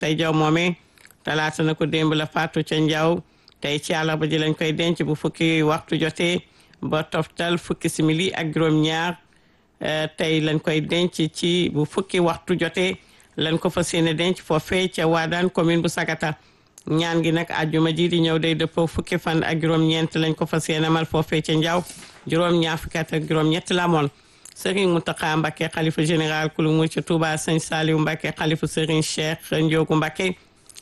tey jaw moome talaata na ko démb la faatu ca Njaw tey ci àllarba ji lañ koy denc bu fukki waxtu jotee ba toftal fukki simili ak juróom-ñaar tey lañ koy denc ci bu fukki waxtu jotee lañ ko fas yéene denc foofee ca Waadaan commune bu Sagata ñaan gi nag àjjuma ji di ñëw day dëppoo fukki fan ak juróom-ñeent lañ ko fas yéene amal foofee ca Njaw juróom-ñaar fukki at ak juróom-ñett la amoon Serigne Mountakha Mbacké xalifa général kulu mu ca Touba Sëñ Saliou Mbacké xalifa Serigne Cheikh Ndiogou Mbacké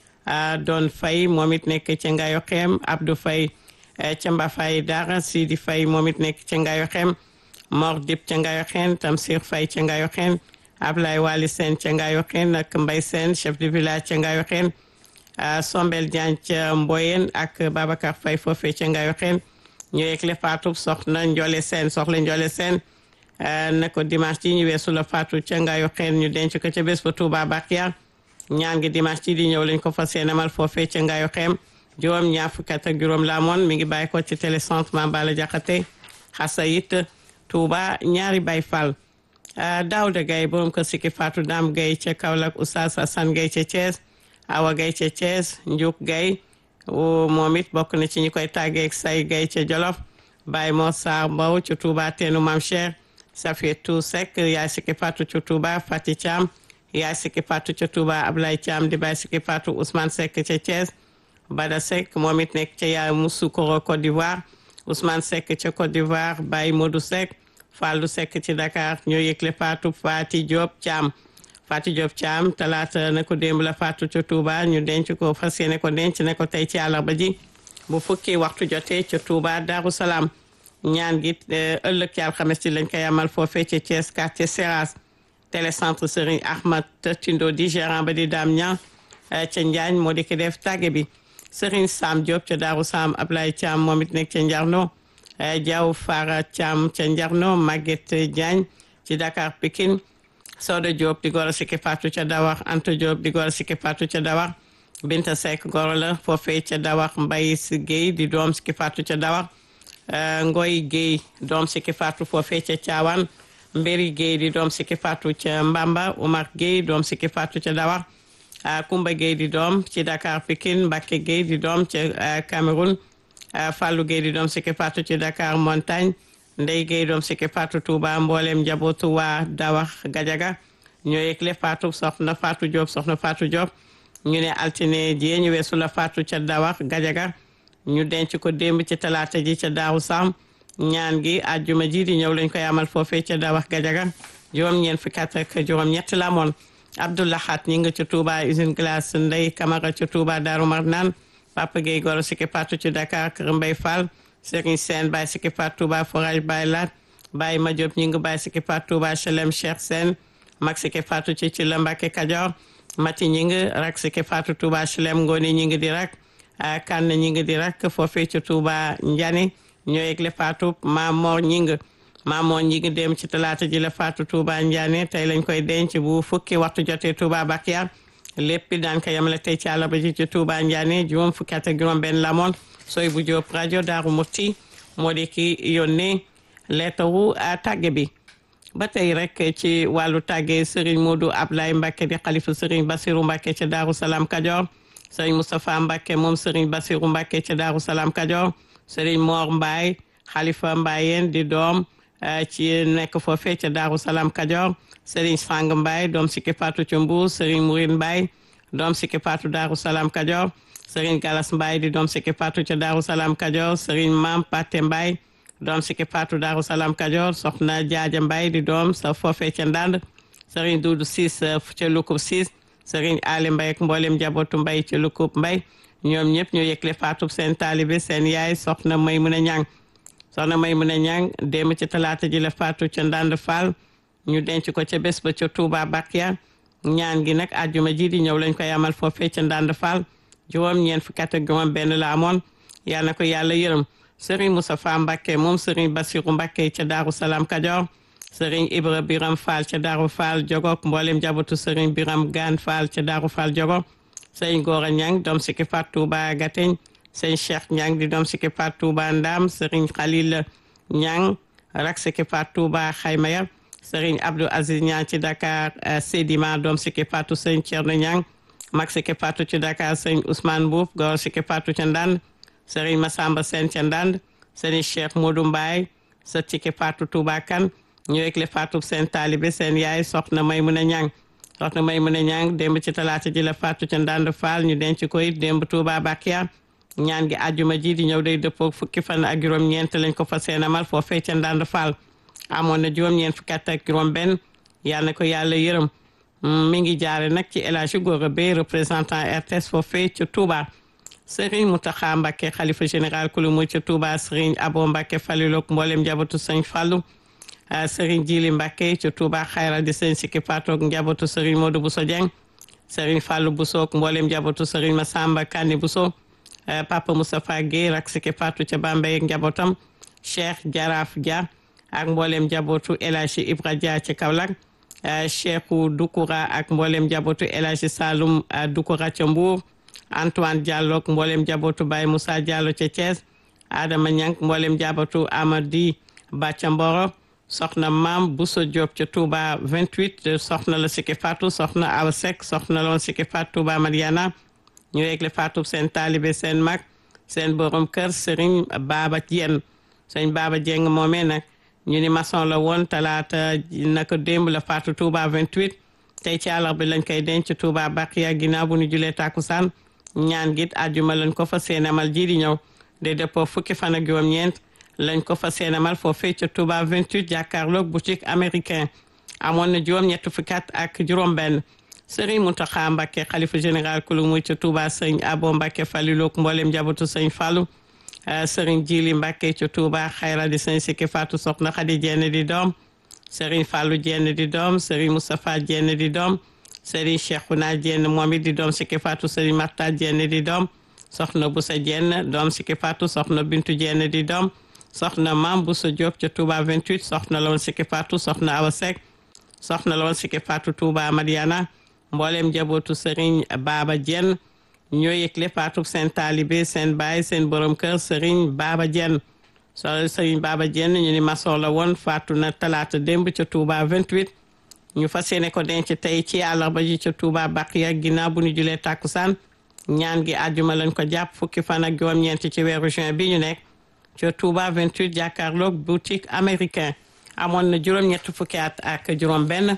doon fay moom it nekk ca Ngayo Xem Abdou Faye ca Mbafay Dara Sidi Faye moom it nekk ca Ngayo Xem Mor Dip ca Ngayo Xem Tamsir Faye ca Ngayo Xem Ablaye Wali Sène ca Ngayo Xem ak Mbaye Sène chef de village ca Ngayo Xem Sombel Diagne ca Mboyen ak Babacar Faye foofee ca Ngayo Xem ñu yëgle faatu soxna Ndiolé Sène soxla Ndiolé Sène ne ko dimanche ji ñu weesu la faatu ca Ngayo Xem ñu denc ko ca bés ba Touba Bakia ñaan gi dimanche ci di ñëw lañ ko fas yéene amal foofee ca Ngayo Xem juróom ñaar fukki at ak juróom la amoon mi ngi bàyyi ko ci télécentre Mame Balla Diakhaté Xasayit Touba ñaari Baye Fall Daouda Gaye borom ko sikki faatu Dame Gaye ca Kaolack Oustaz Assane Gaye ca Thiès Awa Gaye ca Thiès Ndiouk Gaye moom it bokk na ci ñi koy tàggeeg Say Gaye ca Jolof Baye Mor Sarr Mbow ca Touba teenu Mame Cheikh Safietou Seck yaay sikki faatu ca Touba Fati Thiam yaay sikki faatu ca Touba Ablaye Thiam di baay sikki faatu Ousmane Seck ca Thiès Bada Seck moom it nekk ca yaay Moussoukoro Côte d'Ivoire Ousmane Seck ca Côte d'Ivoire Baye Modou Seck Fallou Seck ci Dakar ñoo yëgle faatu Fati Diop Thiam Fati Diop Thiam talaata na ko démb la faatu ca Touba ñu denc ko fas yéene ko denc ne ko tey ci àllarba ji bu fukki waxtu jotee ca Touba Darou Salaam ñaan gi ëllëg ci alxames ci lañ koy amal foofee ca Thiès quartier Seras télécentre Serigne Ahmad Tindo di gérant ba di Dame Niang ca Njaañ moo di ki def tàgge bi Serigne Sam Diop ca Darou Sam Ablaye Thiam moom it nekk ca Njarno Diaw Fara Thiam ca Njarno Maguette Diagne ci Dakar Pikine Soda Diop di goro sikki faatu ca Dawax Anta Diop di goro sikki faatu ca Dawax Binta Seck goro la foofee ca Dawax Mbaye Guèye di doom sikki faatu ca Dawax Ngoy Guèye doom sikki faatu foofee ca Thiawane Mbéri Guèye di doom sikki faatu ca Mbamba Oumar Guèye doom sikki faatu ca Dawax Kumba Guèye di doom ci Dakar Pikine Mbacké Guèye di doom ca Cameroun Fallou Guèye di doom sikki faatu ci Dakar Montagne Ndey Guèye doom sikki faatu Touba mboolem njabootu waa Dawax Gajaga ñoo yëgle faatu soxna Fatou Diop soxna Fatou Diop ñu ne altine ji ñu weesu la faatu ca Dawax Gajaga ñu denc ko démb ci talaata ji ca Daaru Sam ñaan gi àjjuma ji di ñëw lañ koy amal foofee ca Dawax Gajaga juróom-ñeent fukki at ak juróom-ñett la amoon Abdoulahat ñi nga ca Touba usine glace Ndey Camara ca Touba Daaru Marnaan Papa Gueye goro sikki faatu ci Dakar Kër Mbay Fall Serigne Sène Baye sikki faatu Touba Forage Baye Lat Baye Madiop ñi nga Baye sikki faatu Touba Chelem Cheikh Sène mag sikki faatu ci la Mbacké Kajoor Mati ñi nga rak sikki faatu Touba Chelem Ngoni ñi nga di rak kan ñi nga di rak foofee ci Touba Njane ñoo yëgle faatu Mamor ñi nga dem ci talaata ji la faatu Touba Njane tey lañ koy denc bu fukki waxtu jotee Touba Bakia lépp daan ko yamale tey ci àllarba ji ci Touba Njane juróom fukki at ak juróom benn la moon sooy bu Diop rajo Daaru Muti moo di ki yónnee leetaru tàgge bi ba tey rek ci wàllu tàgge Serigne Modou Ablaye Mbacké di xalifa Serigne Bassirou Mbacké ca Daaru Salaam Kajoor Serigne Moustapha Mbacké moom Serigne Bassirou Mbacké ca Daaru Salaam Kajoor Serigne Mor Mbaye xalifa Mbayeen di doom ci nekk foofee ca Daaru Salaam Kajoor Serigne Sang Mbaye doom sikki faatu ca Mbuur Serigne Mourine Mbaye doom sikki faatu Daaru Salaam Kajoor Serigne Galas Mbaye di doom sikki faatu ca Daaru Salaam Kajoor Serigne Mam Paté Mbaye doom sikki faatu Daaru Salaam Kajoor soxna Jaaja Mbaye di doom sa foofee ca Ndand Serigne Doudou Sis ca Lukub Sis Serigne Ali Mbaye ak mboolem njabootu Mbaye ca Lukub Mbaye ñoom ñëpp ñoo yëgle faatu seen taalibe seen yaay soxna Maymuna Ñang soxna Maymuna Ñang démb ci talaata ji la faatu ca Ndand Fall ñu denc ko ca bés ba ca Touba Bakia ñaan gi nag àjjuma ji di ñëw lañ koy amal foofee ca Ndand Fall juróom-ñeent fukki at ak juróom benn la amoon yal na ko yàlla yërëm Serigne Moustapha Mbacké moom Serigne Bassirou Mbacké ca Daaru Salaam Kajoor Serigne Ibra Biram Fall ca Daaru Fall Jogok mboolem njabootu Serigne Biram Gaan Fall ca Daaru Fall Jogok Serigne Gora Ñang doom sikki faat Touba Gateñ Serigne Cheikh Ñang di doom sikki faat Touba Ndam Serigne Khalil Ñang rak sikki faat Touba Xaymaya Serigne Abdou Aziz Ñang ci Dakar Sédima doom sikki faatu Serigne Thierno Ñang mag Siki Fatou ci Dakar Serigne Ousmane Boub goro Siki Fatou ca Ndande Serigne Massamba Sène ca Ndande Serigne Cheikh Modou Mbaye sët Siki Fatou Touba Kane ñu yëgle Fatou seen taalibe seen yaay soxna Maymuna Ñang soxna Maymuna Ñang démb ci talaata ji la Fatou ca Ndande Fall ñu denc koy démb Touba Bakia ñaan gi àjjuma ji di ñëw day dëppoo fukki fan ak juróom-ñeent lañ ko fa seenamal foofee ca Ndande Fall amoon na juróom-ñeent fukki at ak juróom-benn yàlla na ko yàlla yërëm mi ngi jaare nag ci El Hadji Gora Beye représentant RTS foofee ca Touba Serigne Mountakha Mbacké xalifa général kulu mu ca Touba Serigne Abo Mbacké Falilok mboolem njabootu Sëñ Fallu Serigne Djili Mbacké ca Touba Xayra di Sëñ Siki Fatou ak njabootu Serigne Modou Bousso Dieng Serigne Fallou Bousso ak mboolem njabootu Serigne Massamba Kani Bousso Papa Moustapha Guèye rak Siki Fatou ca Bambey ak njabootam Cheikh Jaraaf Dia ak mboolem njabootu El Hadji Ibra Dia ca Kaolack Cheikhou Doukoura ak mboolem njabootu El Hadji Saloum Doukoura ca Mbour Antoine Diallo ak mboolem njabootu Baye Moussa Diallo ca Thiès Adama Niang mboolem njabootu Amady Ba ca Mboro soxna Mam Bousso Diop ca Touba 28 soxna la Siki Fatou soxna Awa Seck soxna loon Siki Fatou Touba Mariana ñu yegle Fatou seen taalibe seen mag seen borom kër Serigne Baba Dieng sëñ Baba Dieng moomee nag ñu ni maçon la woon talaata naka démb la Fatou Touba 28 tey ci àllarba bi lañ koy denc Touba Baqiya ginnaaw bu ñu julee takkusaan ñaan git àjjuma lañ ko fa seenamal ji di ñëw de dëppoo fukki fan ak juróom-ñeent lañ ko fa seenamal foofee ca Touba 28 jàkkaarloog boutique américain amoon na juróom-ñett fukki at ak juróom-benn Serigne Mountakha Mbacké xalifa général kulu muy ca Touba Serigne Abo Mbacké Falilok mboolem njabootu Serigne Fallou Serigne Djili Mbacké ca Touba Xayra di Serigne Siki Fatou soxna Khady Diène di doom Serigne Fallou Diène di doom Serigne Moustapha Diène di doom Serigne Cheikhouna Diène moom it di doom Siki Fatou Serigne Marta Diène di doom soxna Boussa Diène doom Siki Fatou soxna Bintu Diène di doom soxna Mam Bousso Diop ca Touba 28 soxna loon Siki Fatou soxna Awa Seck soxna loon Siki Fatou Touba Mariana mboolem njabootu Serigne Baba Diène ñoo yëgle Fatou seen taalibe seen baay seen borom kër Serigne Baba Diène Serigne Baba Diène ñu ni maçon la woon faatu na talaata démb ca Touba 28 ñu fas yéene ko denc tey ci àllarba ji ca Touba Baqiya ginnaaw bu ñu julee tàkkusaan ñaan gi àjjuma lañ ko jàpp fukki fan ak juróom-ñeent ci weeru juin bi ñu nekk ca Touba 28 jàkkaarloog boutique américain amoon na juróom-ñett fukki at ak juróom-benn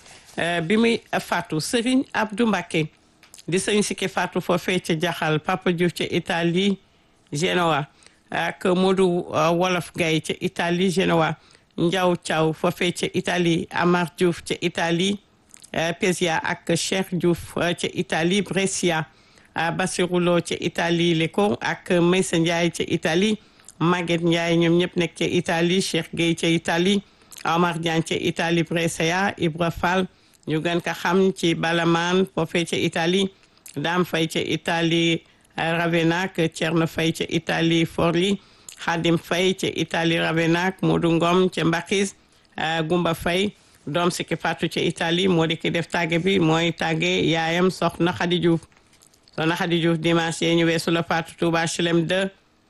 bi muy faatu Serigne Abdou Mbacké di Serigne Siki Fatou foofee ca Jaxal Papa Diouf ca Italie Genoa ak Modou Wolof Gaye ca Italie Genoa Ndiaw Thiaw foofee ca Italie Amar Diouf ca Italie Pesia ak Cheikh Diouf ca Italie Brescia Bassirou Lo ca Italie Lecco ak Maysa Ndiaye ca Italie Maguette Ndiaye ñoom ñëpp nekk ca Italie Cheikh Gueye ca Italie Omar Diagne ca Italie Brescia Ibra Fall ñu gën ko xam ci Balaman foofee ca Italie Dame Faye ca Italie Ravenac Thierno Faye ca Italie Forli Khadim Faye ca Italie Ravenac Modou Ngom ca Mbakis Gumba Faye doom Siki Fatou ca Italie moo di ki def tàgge bi mooy tàgge yaayam soxna Khady Diouf soxna Khady Diouf dimanche yi ñu weesu la Fatou Touba HLM 2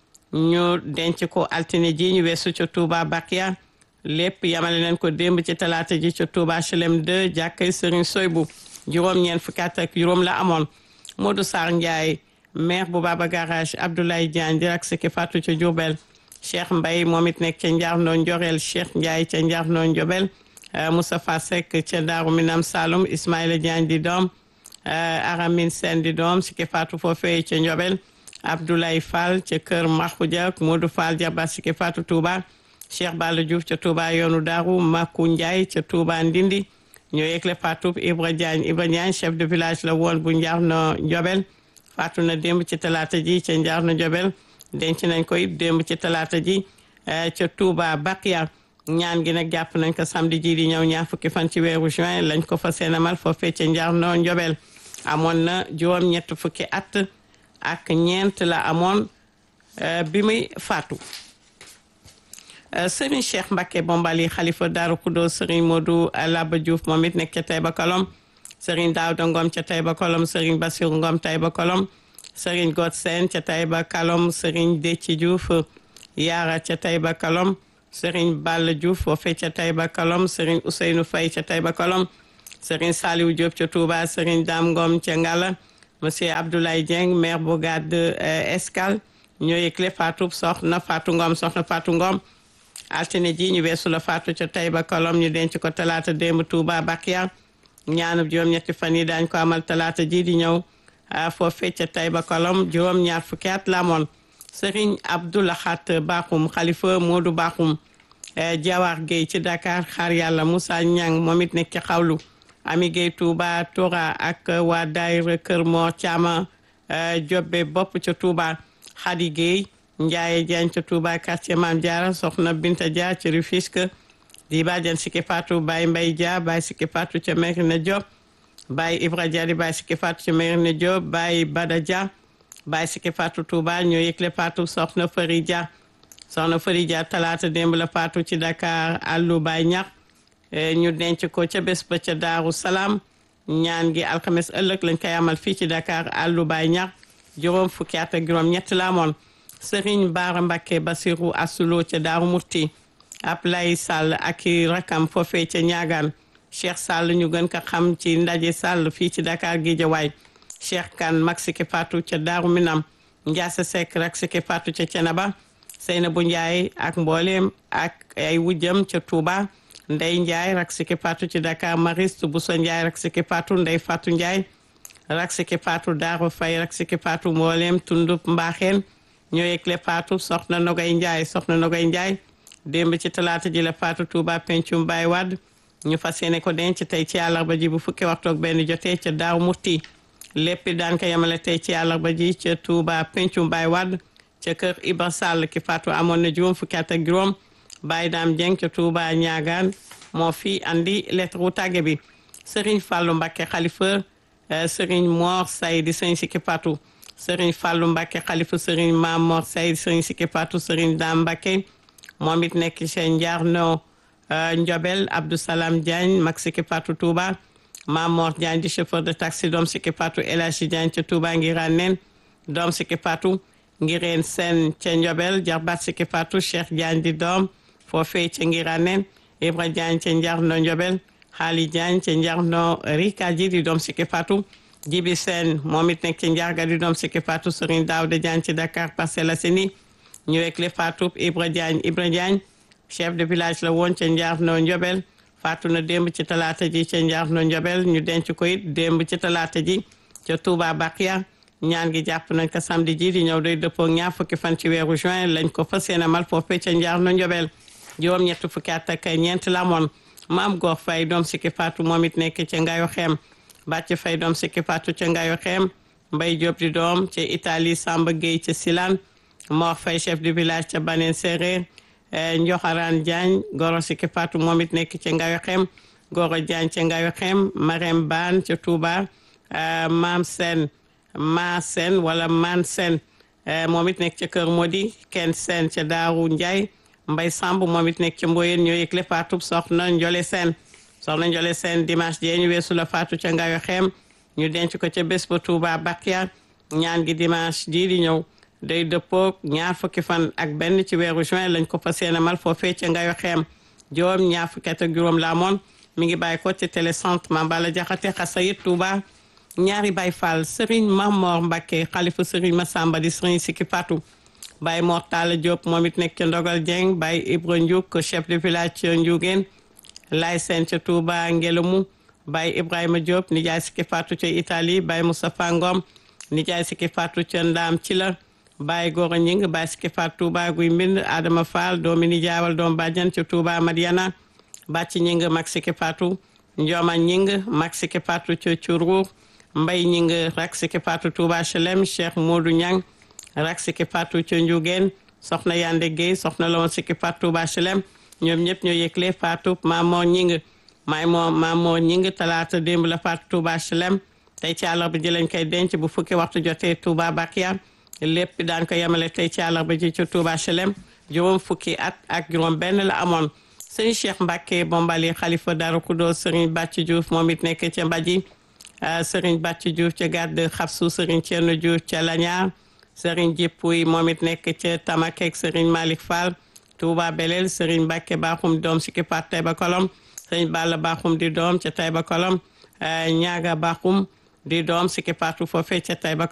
ñu denc ko altine ji ñu weesu ca Touba Bakia lépp yamale nañ ko démb ci talaata ji ca Touba HLM 2 jàkkay Serigne Soybou juróom-ñeent fukki at ak juróom la amoon Modou Sarr Ndiaye maire bu Baba Garage Abdoulaye Diagne di rak Siki Fatou ca Diourbel Cheikh Mbaye moom it nekk ca Njarno Njorel Cheikh Ndiaye ca Njarno Ndiobel Moustapha Seck ca Daaru Minam Saloum Ismaïla Diagne di doom Aramine Sène di doom Siki Fatou foofee ca Ndiobel Abdoulaye Fall ca Kër Makhoudia Modou Fall Diaba Siki Fatou Touba Cheikh Balla Diouf ca Touba yoonu Daaru Makou Ndiaye ca Touba Ndindi ñoo yëgle Fatou Ibra Diagne chef de village la woon bu Njarno Ndiobel faatu na démb ci talaata ji ca Njarno Ndiobel denc nañ ko it démb ci talaata ji ca Touba Baqiya ñaan gi nag jàpp nañ ko samedi ji di ñëw ñaar fukki fan ci weeru juin lañ ko fa seenamal foofee ca Njarno Ndiobel amoon na juróom-ñett fukki at ak ñeent la amoon bi muy faatu Serigne Cheikh Mbacké Bombali xalifa Daaru Kudo Serigne Modou Laba Diouf moom it nekk ca Taïba Kolom Serigne Daouda Ngom ca Taïba Kolom Serigne Bassirou Ngom Taïba Kolom Serigne God Sène ca Taïba Kolom Serigne Déthié Diouf Yaara ca Taïba Kolom Serigne Balla Diouf foofee ca Taïba Kolom Serigne Ousseynou Faye ca Taïba Kolom Serigne Saliou Diop ca Touba Serigne Dame Ngom ca Ngala monsieur Abdoulaye Dieng maire Bougade Escale ñoo yëgle faatu soxna Fatou Ngom soxna Fatou Ngom altine ji ñu weesu la faatu ca Taïba Kolom ñu denc ko talaata démb Touba Bakia ñaanub juróom-ñetti fan yi daañ ko amal talaata ji di ñëw foofee ca Taïba Kolom juróom-ñaar fukki at la amoon Serigne Abdoulahat Bakhoum xalifa Modou Bakhoum Jawar Gueye ci Dakar xaar yàlla Moussa Niang moom it nekk ci xawlu Ami Gueye Touba Tora ak waa daayira Kër Mor Thiama Jobbe bopp ca Touba Khady Gueye Ndiaye Diagne ca Touba quartier Mame Diarra soxna Binta Dia ci Rufisque di bàjjan Siki Fatou Baye Mbaye Dia Baye Siki Fatou ca Mérina Diop Baye Ibra Dia di Baye Siki Fatou ca Mérina Diop Baye Bada Dia Baye Siki Fatou Touba ñoo yëgle Fatou soxna Fari Dia soxna Fari Dia talaata démb la Fatou ci Dakar àllu Baye ñax ñu denc ko ca bés ba ca Daaru Salaam ñaan gi alxames ëllëg lañ koy amal fii ci Dakar àllu Baye ñax juróom fukki at ak juróom ñett la amoon Serigne Bara Mbacké Bassirou Asulo ca Daaru Murti Ablaye Sall ak i rakam foofee ca Ñaagaan Cheikh Sall ñu gën ko xam ci ndaje Sall fii ci Dakar Guédiawaye Cheikh Kane mag Siki Fatou ca Daaru Minam Ndiassa Seck rak Siki Fatou ca Cenaba Seynabou Ndiaye ak mbooleem ak ay wujjam ca Touba Ndey Ndiaye rak Siki Fatou ci Dakar Mariste Bousso Ndiaye rak Siki Fatou Ndey Fatou Ndiaye rak Siki Fatou Daaru Fay rak Siki Fatou mbooleem tundub Mbaaxeen ñoo yëgle Fatou soxna Nogay Ndiaye démb ci talaata ji la Fatou Touba Pencum Baye Wade ñu fas yéene ko denc tey ci àllarba ji bu fukki waxtu ak benn jotee ca Daaru Murti lépp daan ko yemale tey ci àllarba ji ca Touba Pencum Baye Wade ca kër Iba Sall ki Fatou amoon na juróom fukki at ak juróom Baye Dame Dieng ca Touba Ñaagaan moo fi andi lettre wu tàgge bi Serigne Fallou Mbacké xalifa Serigne Mor Say di Serigne Siki Fatou Serigne Fallou Mbacké xalifa Serigne Mam Mor Say di Serigne Siki Fatou Serigne Dame Mbacké moom it nekk ci Njaarno Ndiobel Abdou Salam Diagne mag Siki Fatou Touba Mam Mor Diagne di chauffeur de taxi doom Siki Fatou El Hadji Diagne ca Touba Ngiraan nen doom Siki Fatou Ngireen Sen ca Ndiobel jarbaat Siki Fatou Cheikh Diagne di doom foofee ca Ngiraan nen Ibra Diagne ca Njaarno Ndiobel Xaali Diagne ca Njaarno Rikaji di doom Siki Fatou Jibi Sen moom it nekk ci Njaarga di doom Siki Fatou Serigne Daouda Diagne ci Dakar Parcelles Assainies ñu wekle Fatou Ibra Diagne chef de village la woon ca Njaarno Ndiobel faatu na démb ci talaata ji ca Njaarno Ndiobel ñu denc ko it démb ci talaata ji ca Touba Bakia ñaan gi jàpp nañ ko samedi ji di ñëw day dëppoo ñaar fukki fan ci weeru juin lañ ko fas yéene amal foofee ca Njaarno Ndiobel juróom ñett fukki at ak ñeent la amoon Maam Goor Fay doom Siki Fatou moom it nekk ca Ngayo Xem Bàcc Fay doom Siki Fatou ca Ngayo Xem Mbay Diop di doom ca Italie Samba Gueye ca Silane Mor Fay chef de village ca Banen Séréer Njoxaraan Diagne Goro Siki Fatou moom it nekk ca Ngayo Xem Goro Diagne ca Ngayo Xem Marème Baan ca Touba Maam Sen Ma Sen wala Man Sen moom it nekk ca Kër Modi Ken Sen ca Daaru Ndiaye Mbay Samb moom it nekk ca Mboyen ñoo yëgle Fatou soxna Njole Sen dimanche jee ñu weesu la Fatou ca Ngayo Xem ñu denc ko ca bés ba Touba Bakia ñaan gi dimanche ji di ñëw day dëppoog ñaar fukki fan ak benn ci weeru juin lañ ko fas yéene mal foofee ca Ngayo Xem juróom ñaar fukki at ak juróom la amoon mi ngi bàyyi ko ci télécentre Mambala Jaxate Xasayit Touba ñaari Baye Fall Serigne Mamor Mbacké xalifa Serigne Massamba di Serigne Siki Fatou Baye Mor Talla Diop moom it nekk ca Ndogal Dieng Baye Ibra Ndiouk chef de village ca Ndiougène Lay Sen ca Touba Ngelamu Baye Ibrahima Diop nijaay Siki Fatou ca Italie Baye Moustapha Ngom nijaay Siki Fatou ca Ndam ci la Baye Gora Ñing Baye Siki Fatou Touba Guy Mbind Adama Fall doomi nijaawal doom bàjjan ca Touba Madiana Bàcci Ñing mag Siki Fatou Ndioma Ñing mag Siki Fatou ca Curuur Mbay Ñing rak Siki Fatou Touba Chelem Cheikh Modou Ñang rak Siki Fatou ca Ndiouguène soxna Yande Gueye soxna la woon Siki Fatou Touba Chelem ñoom ñëpp ñoo yëgle Fatou Mamoo Ñing Mamoo Ñing talaata démb la Fatou Touba Chelem tey ci àllarba ji lañ koy denc bu fukki waxtu jotee Touba Bakia lépp daan ko yemale tey ci àllarba ji ci Touba Chelem juróom fukki at ak juróom benn la amoon sëñ Cheikh Mbacké Bombali xalifa Darou Khoudoss Serigne Bàcci Diouf moom it nekk ca Mbadji Serigne Bàcci Diouf ca Gàdd Xabsu Serigne Thierno Diouf ca Lañaar Serigne Jippuy moom it nekk ca Tamakek Serigne Malick Fall Touba Belel Serigne Mbacké Bakhoum doom Siki Fatou Taïba Kolom Serigne Balla Bakhoum di doom ca Taïba Kolom Ñaaga Bakhoum di doom Siki Fatou foofee ca Taïba